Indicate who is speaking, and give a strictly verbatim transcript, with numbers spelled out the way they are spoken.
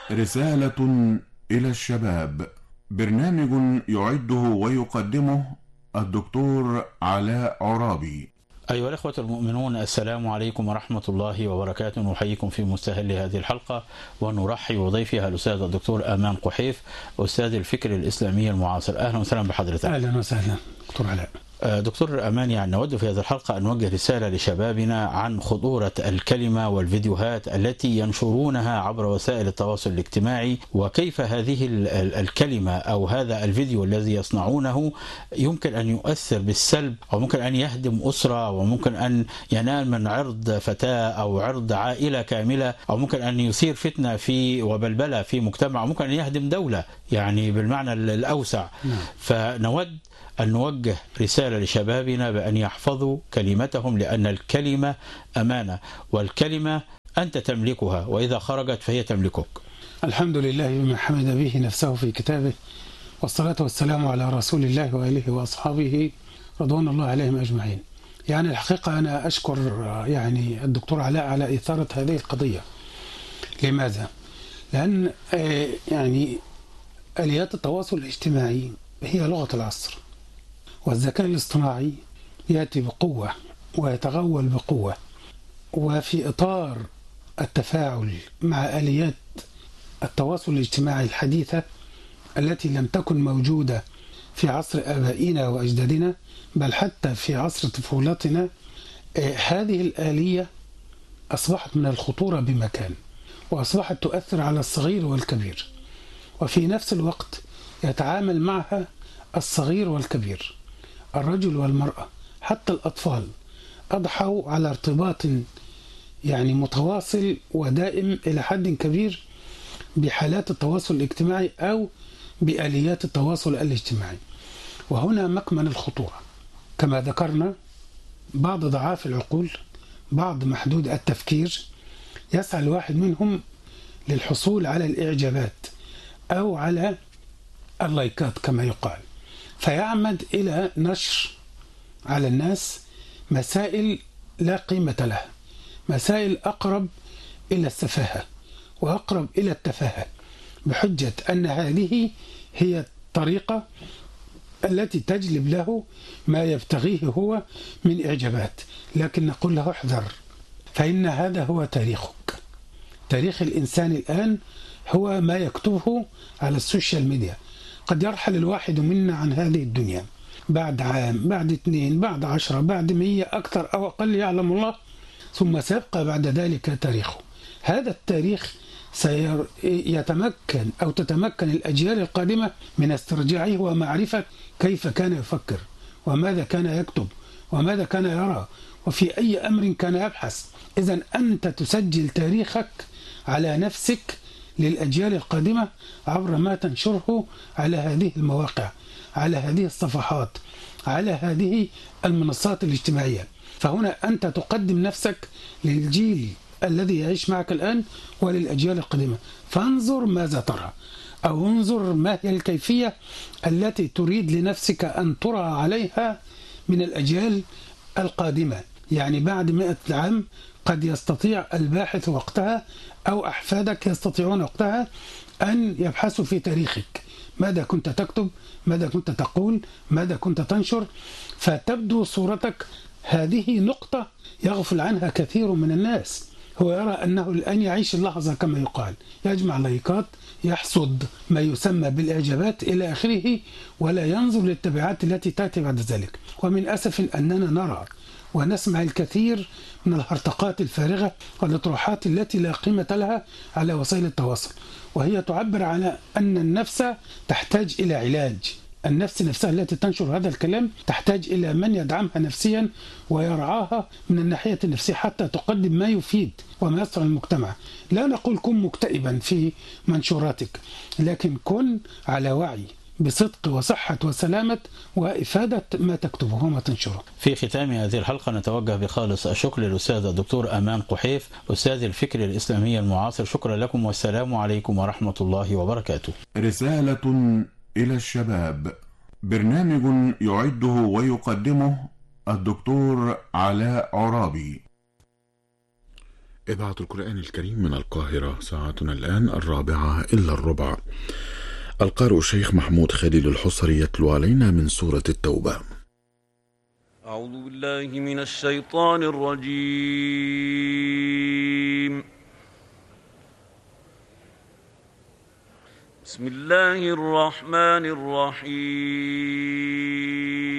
Speaker 1: رسالة إلى الشباب، برنامج يعده ويقدمه الدكتور علاء عرابي.
Speaker 2: أيها الأخوة المؤمنون، السلام عليكم ورحمة الله وبركاته. نحييكم في مستهل هذه الحلقة ونرحب بضيفها الأستاذ الدكتور آمان قحيف، أستاذ الفكر الإسلامي المعاصر. أهلا وسهلا بحضرتك.
Speaker 3: أهلا وسهلا دكتور علاء.
Speaker 2: دكتور أمان، يعني نود في هذه الحلقة أن نوجه رسالة لشبابنا عن خطورة الكلمة والفيديوهات التي ينشرونها عبر وسائل التواصل الاجتماعي، وكيف هذه الكلمة أو هذا الفيديو الذي يصنعونه يمكن أن يؤثر بالسلب، أو ممكن أن يهدم أسرة، وممكن أن ينال من عرض فتاة أو عرض عائلة كاملة، أو ممكن أن يثير فتنة في وبلبلة في مجتمع، وممكن أن يهدم دولة يعني بالمعنى الأوسع.
Speaker 3: نعم.
Speaker 2: فنود أن نوجه رسالة لشبابنا بأن يحفظوا كلمتهم، لأن الكلمة أمانة، والكلمة أنت تملكها، وإذا خرجت فهي تملكك.
Speaker 3: الحمد لله بما حمد به نفسه في كتابه، والصلاة والسلام على رسول الله وآله وأصحابه رضوان الله عليهم أجمعين. يعني الحقيقة أنا أشكر يعني الدكتور علاء على إثارة هذه القضية. لماذا؟ لأن يعني آليات التواصل الاجتماعي هي لغة العصر، والذكاء الاصطناعي يأتي بقوة ويتغول بقوة، وفي إطار التفاعل مع آليات التواصل الاجتماعي الحديثة التي لم تكن موجودة في عصر آبائنا وأجدادنا، بل حتى في عصر طفولتنا، هذه الآلية أصبحت من الخطورة بمكان، وأصبحت تؤثر على الصغير والكبير، وفي نفس الوقت يتعامل معها الصغير والكبير، الرجل والمرأة، حتى الأطفال أضحوا على ارتباط يعني متواصل ودائم إلى حد كبير بحالات التواصل الاجتماعي أو بآليات التواصل الاجتماعي. وهنا مكمن الخطورة كما ذكرنا. بعض ضعاف العقول، بعض محدود التفكير، يسعى الواحد منهم للحصول على الإعجابات أو على اللايكات كما يقال، فيعمد إلى نشر على الناس مسائل لا قيمة لها، مسائل أقرب إلى السفاهة وأقرب إلى التفاهة، بحجة أن هذه هي الطريقة التي تجلب له ما يبتغيه هو من إعجابات. لكن نقول له احذر، فإن هذا هو تاريخك. تاريخ الإنسان الآن هو ما يكتبه على السوشيال ميديا. قد يرحل الواحد منا عن هذه الدنيا بعد عام، بعد اثنين، بعد عشرة، بعد مية، أكثر أو أقل يعلم الله، ثم سيبقى بعد ذلك تاريخه. هذا التاريخ سيتمكن أو تتمكن الأجيال القادمة من استرجاعه ومعرفة كيف كان يفكر، وماذا كان يكتب، وماذا كان يرى، وفي أي أمر كان يبحث. إذن أنت تسجل تاريخك على نفسك للأجيال القادمة عبر ما تنشره على هذه المواقع، على هذه الصفحات، على هذه المنصات الاجتماعية. فهنا أنت تقدم نفسك للجيل الذي يعيش معك الآن وللأجيال القادمة. فانظر ماذا ترى، أو انظر ما هي الكيفية التي تريد لنفسك أن ترى عليها من الأجيال القادمة. يعني بعد مئة عام قد يستطيع الباحث وقتها أو أحفادك يستطيعون وقتها أن يبحثوا في تاريخك، ماذا كنت تكتب، ماذا كنت تقول، ماذا كنت تنشر، فتبدو صورتك. هذه نقطة يغفل عنها كثير من الناس. هو يرى أنه الآن يعيش اللحظة كما يقال، يجمع لايكات، يحصد ما يسمى بالإعجابات إلى آخره، ولا ينظر للتبعات التي تأتي بعد ذلك. ومن أسف أننا نرى ونسمع الكثير من الهرطقات الفارغة والإطروحات التي لا قيمة لها على وسائل التواصل، وهي تعبر على أن النفس تحتاج إلى علاج. النفس نفسها التي تنشر هذا الكلام تحتاج إلى من يدعمها نفسيا ويرعاها من الناحية النفسية حتى تقدم ما يفيد وما يصلح المجتمع. لا نقول كن مكتئبا في منشوراتك، لكن كن على وعي بصدق وصحة وسلامة وإفادة ما تكتبه وما تنشره.
Speaker 2: في ختام هذه الحلقة نتوجه بخالص الشكر للأستاذ الدكتور آمان قحيف، أستاذ الفكر الإسلامي المعاصر. شكرا لكم، والسلام عليكم ورحمة الله وبركاته.
Speaker 1: رسالة إلى الشباب، برنامج يعده ويقدمه الدكتور علاء عرابي. إذاعة القرآن الكريم من القاهرة، ساعتنا الآن الرابعة إلا الربع. القارئ الشيخ محمود خليل الحصري يتلو علينا من سورة التوبة.
Speaker 4: أعوذ بالله من الشيطان الرجيم. بسم الله الرحمن الرحيم.